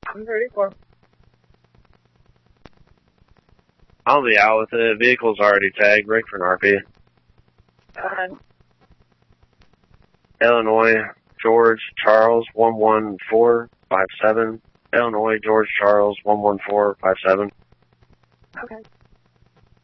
I'm ready for him. I'll be out with it. Vehicle's already tagged. Break for an RP. Illinois, George Charles 11457. Illinois, George Charles 11457. Okay.